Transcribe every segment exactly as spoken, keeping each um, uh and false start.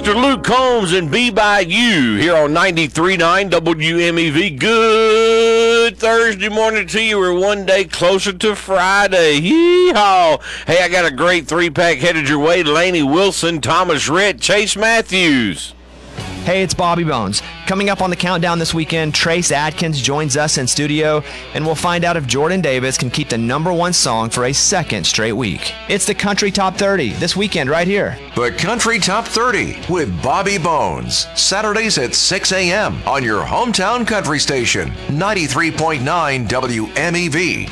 Doctor Luke Combs and Be By You here on ninety-three point nine W M E V. Good Thursday morning to you. We're one day closer to Friday. Yee-haw. Hey, I got a great three-pack headed your way. Laney Wilson, Thomas Rhett, Chase Matthews. Hey, it's Bobby Bones. Coming up on the countdown this weekend, Trace Adkins joins us in studio, and we'll find out if Jordan Davis can keep the number one song for a second straight week. It's the Country Top thirty this weekend right here. The Country Top thirty with Bobby Bones. Saturdays at six a.m. on your hometown country station, ninety-three point nine W M E V.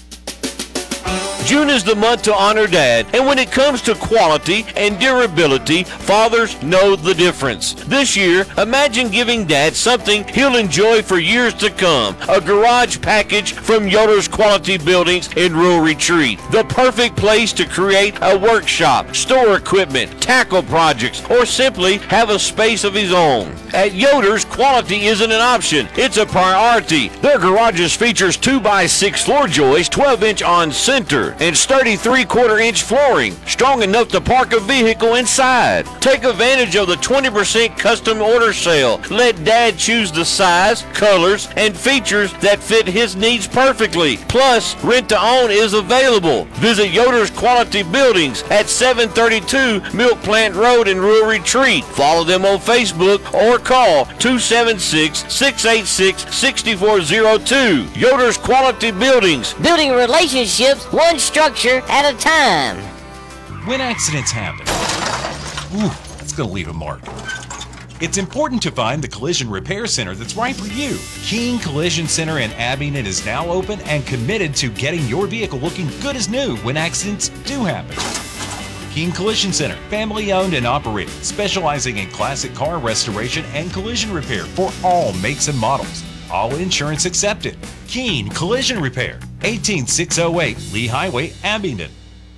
June is the month to honor Dad, and when it comes to quality and durability, fathers know the difference. This year, imagine giving Dad something he'll enjoy for years to come. A garage package from Yoder's Quality Buildings in Rural Retreat. The perfect place to create a workshop, store equipment, tackle projects, or simply have a space of his own. At Yoder's, quality isn't an option, it's a priority. Their garages features two by six floor joists, twelve inch on center, and sturdy three-quarter inch flooring, strong enough to park a vehicle inside. Take advantage of the twenty percent custom order sale. Let Dad choose the size, colors, and features that fit his needs perfectly. Plus, rent-to-own is available. Visit Yoder's Quality Buildings at seven thirty-two Milk Plant Road in Rural Retreat. Follow them on Facebook or call two seven six, six eight six, six four zero two. Yoder's Quality Buildings. Building relationships one structure at a time. When accidents happen, ooh, it's going to leave a mark. It's important to find the collision repair center that's right for you. Keene Collision Center in Abingdon is now open and committed to getting your vehicle looking good as new when accidents do happen. Keene Collision Center, family owned and operated, specializing in classic car restoration and collision repair for all makes and models. All insurance accepted. Keene Collision Repair, eighteen six oh eight Lee Highway, Abingdon.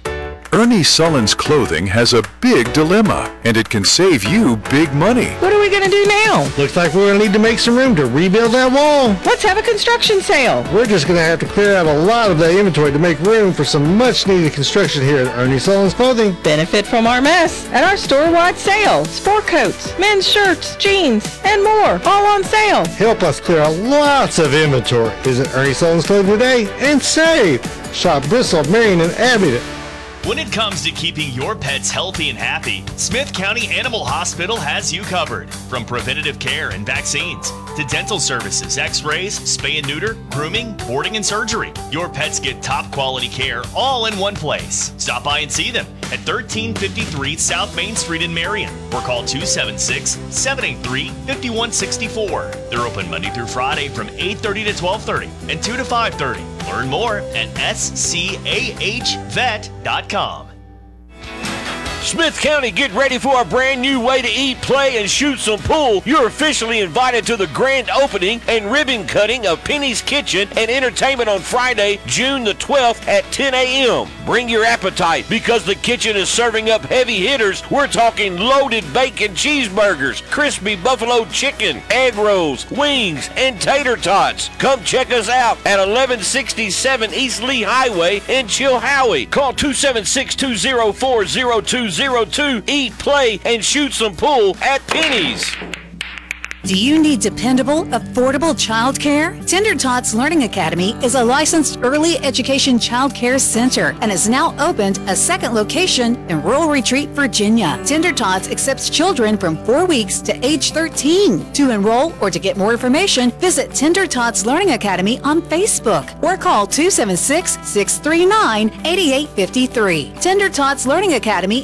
Ernie Sullins Clothing has a big dilemma, and it can save you big money. What are we going to do now? Looks like we're going to need to make some room to rebuild that wall. Let's have a construction sale. We're just going to have to clear out a lot of that inventory to make room for some much-needed construction here at Ernie Sullins Clothing. Benefit from our mess at our store-wide sale. Sport coats, men's shirts, jeans, and more, all on sale. Help us clear out lots of inventory. Visit Ernie Sullins Clothing today and save. Shop Bristol, Marion, and Abingdon. When it comes to keeping your pets healthy and happy, Smith County Animal Hospital has you covered. From preventative care and vaccines to dental services, x-rays, spay and neuter, grooming, boarding, and surgery, your pets get top quality care all in one place. Stop by and see them at thirteen fifty-three South Main Street in Marion or call two seven six, seven eight three, five one six four. They're open Monday through Friday from eight thirty to twelve thirty and two to five thirty. Learn more at S C A H vet dot com. Smith County, get ready for a brand new way to eat, play, and shoot some pool. You're officially invited to the grand opening and ribbon cutting of Penny's Kitchen and Entertainment on Friday, June the twelfth at ten a.m. Bring your appetite because the kitchen is serving up heavy hitters. We're talking loaded bacon cheeseburgers, crispy buffalo chicken, egg rolls, wings, and tater tots. Come check us out at eleven sixty-seven East Lee Highway in Chilhowie. Call two seven six, two oh four, oh two oh two. Eat, play, and shoot some pool at Penny's. Do you need dependable, affordable childcare? Tender Tots Learning Academy is a licensed early education childcare center and has now opened a second location in Rural Retreat, Virginia. Tender Tots accepts children from four weeks to age thirteen. To enroll or to get more information, visit Tender Tots Learning Academy on Facebook or call two seven six, six three nine, eight eight five three. Tender Tots Learning Academy